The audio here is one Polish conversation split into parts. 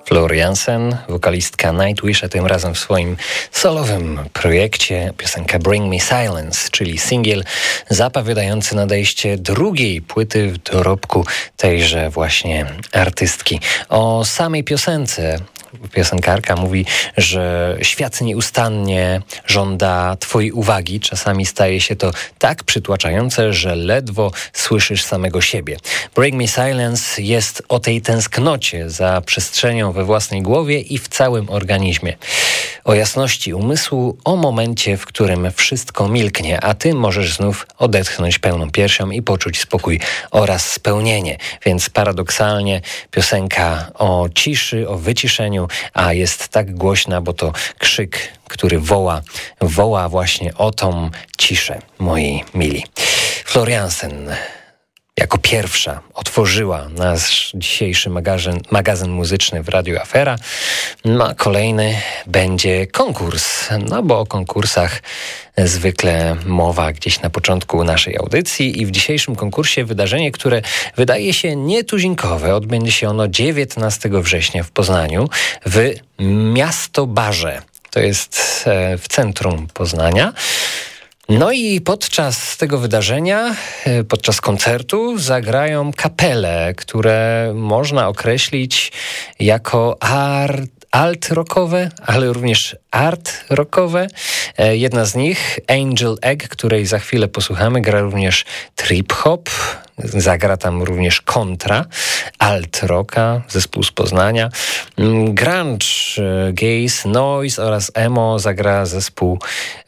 Floriansen, wokalistka Nightwish, a tym razem w swoim solowym projekcie piosenka Bring Me Silence, czyli singiel zapowiadający nadejście drugiej płyty w dorobku tejże właśnie artystki. O samej piosence piosenkarka mówi, że świat nieustannie żąda twojej uwagi. Czasami staje się to tak przytłaczające, że ledwo słyszysz samego siebie. Bring Me Silence jest o tej tęsknocie za przestrzenią we własnej głowie i w całym organizmie. O jasności umysłu, o momencie, w którym wszystko milknie, a ty możesz znów odetchnąć pełną piersią i poczuć spokój oraz spełnienie. Więc paradoksalnie piosenka o ciszy, o wyciszeniu, a jest tak głośna, bo to krzyk, który woła właśnie o tą ciszę, moi mili. Floriansen jako pierwsza otworzyła nasz dzisiejszy magazyn muzyczny w Radiu Afera. No a kolejny będzie konkurs, no bo o konkursach zwykle mowa gdzieś na początku naszej audycji i w dzisiejszym konkursie wydarzenie, które wydaje się nietuzinkowe. Odbędzie się ono 19 września w Poznaniu w Miastobarze. To jest w centrum Poznania. No i podczas tego wydarzenia, podczas koncertu zagrają kapele, które można określić jako alt-rockowe, ale również art-rockowe. Jedna z nich, Angel Egg, której za chwilę posłuchamy, gra również trip-hop, zagra tam również kontra, alt-rocka, zespół z Poznania. Grunge, gaze, noise oraz emo zagra zespół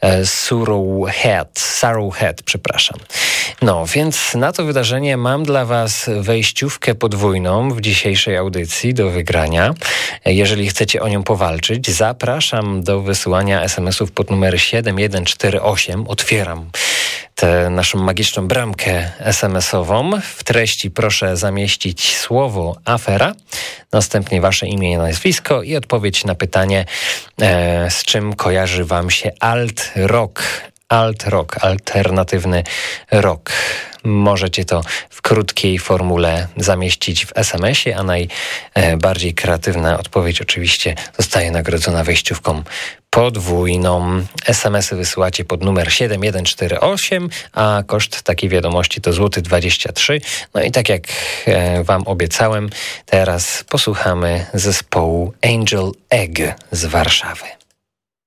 Sorrowhead, przepraszam. No, więc na to wydarzenie mam dla was wejściówkę podwójną w dzisiejszej audycji do wygrania. Jeżeli chcecie o nią powalczyć, zapraszam do wysyłania SMS-ów pod numer 7148. Otwieram tę naszą magiczną bramkę SMS-ową. W treści proszę zamieścić słowo afera, następnie wasze imię i nazwisko i odpowiedź na pytanie, z czym kojarzy wam się alt-rock, alternatywny rock. Możecie to w krótkiej formule zamieścić w SMS-ie, a najbardziej kreatywna odpowiedź oczywiście zostaje nagrodzona wejściówką podwójną. SMS-y wysyłacie pod numer 7148, a koszt takiej wiadomości to ,23 zł. No i tak jak wam obiecałem, teraz posłuchamy zespołu Angel Egg z Warszawy.